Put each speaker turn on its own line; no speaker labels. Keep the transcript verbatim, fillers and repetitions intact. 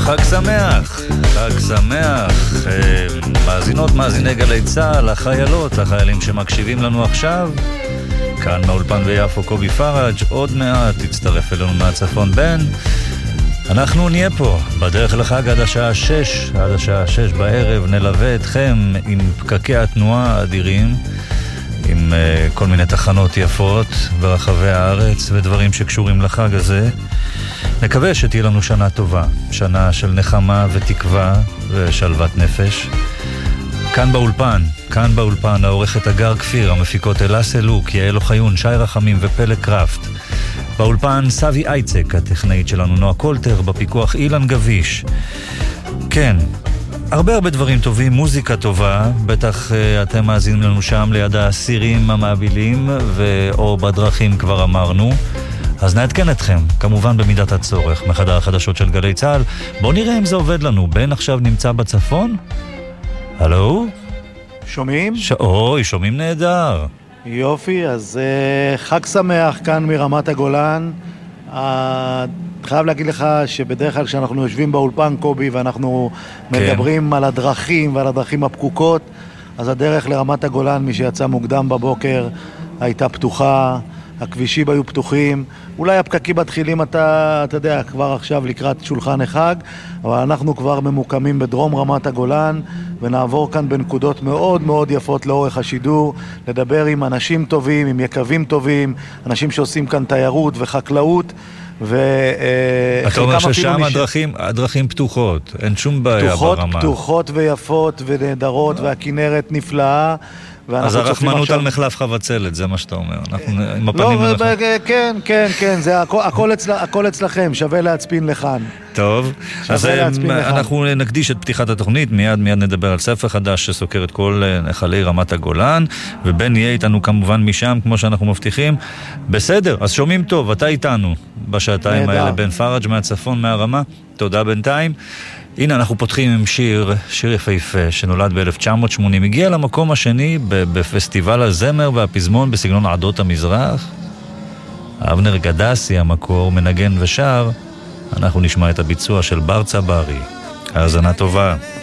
חג שמח, חג שמח, מאזינות, מאזיני גלי צהל, החיילות, החיילים שמקשיבים לנו עכשיו, כאן מאולפן ביפו קובי פראג', עוד מעט תצטרף אלינו מהצפון בן. אנחנו נהיה פה בדרך לחג עד השעה שש, עד השעה שש בערב, נלווה אתכם עם פקקי התנועה האדירים, עם uh, כל מיני תחנות יפות ברחבי הארץ ודברים שקשורים לחג הזה. נקווה שתהיה לנו שנה טובה, שנה של נחמה ותקווה ושלוות נפש. כאן באולפן, כאן באולפן, העורכת אגר כפיר, המפיקות אלס אלוק, יעל אוחיון, שי רחמים ופלג קראפט. באולפן סבי אייצק, הטכנאית שלנו נועה קולטר, בפיקוח אילן גביש. כן, הרבה הרבה דברים טובים, מוזיקה טובה, בטח uh, אתם מאזינים לנו שם ליד הסירים המעבילים, ו... או בדרכים כבר אמרנו. אז נעדכן אתכם, כמובן במידת הצורך, מחדר החדשות של גלי צהל. בואו נראה אם זה עובד לנו. בן עכשיו נמצא בצפון? הלו?
שומעים?
ש... אוי, שומעים נהדר.
יופי, אז uh, חג שמח כאן מרמת הגולן. Uh, חייב להגיד לך שבדרך כלל כשאנחנו יושבים באולפן קובי ואנחנו כן. מדברים על הדרכים ועל הדרכים הפקוקות, אז הדרך לרמת הגולן, מי שיצא מוקדם בבוקר, הייתה פתוחה, הכבישים היו פתוחים, אולי הפקקים מתחילים, אתה, אתה יודע, כבר עכשיו לקראת שולחן החג, אבל אנחנו כבר ממוקמים בדרום רמת הגולן, ונעבור כאן בנקודות מאוד מאוד יפות לאורך השידור, לדבר עם אנשים טובים, עם יקבים טובים, אנשים שעושים כאן תיירות וחקלאות, ו...
אתה אומר ששם הדרכים, הדרכים פתוחות, אין שום בעיה
פתוחות,
ברמה.
פתוחות ויפות ונהדרות, והכינרת נפלאה.
אז הרחמנות עכשיו... על מחלף חבצלת, זה מה שאתה אומר. אנחנו עם הפנים
לא,
לך.
כן, כן, כן, זה הכל, הכל, אצל, הכל אצלכם, שווה להצפין לכאן.
טוב, אז אנחנו לכאן. נקדיש את פתיחת התוכנית, מיד מיד נדבר על ספר חדש שסוקר את כל נחלי רמת הגולן, ובן יהיה איתנו כמובן משם, כמו שאנחנו מבטיחים. בסדר, אז שומעים טוב, אתה איתנו בשעתיים האלה, בן פראג' מהצפון, מהרמה. תודה בינתיים. הנה אנחנו פותחים עם שיר, שיר יפהפה שנולד ב-אלף תשע מאות שמונים, הגיע למקום השני בפסטיבל הזמר והפזמון בסגנון עדות המזרח. אבנר גדסי המקור, מנגן ושר. אנחנו נשמע את הביצוע של בר צברי. האזנה טובה.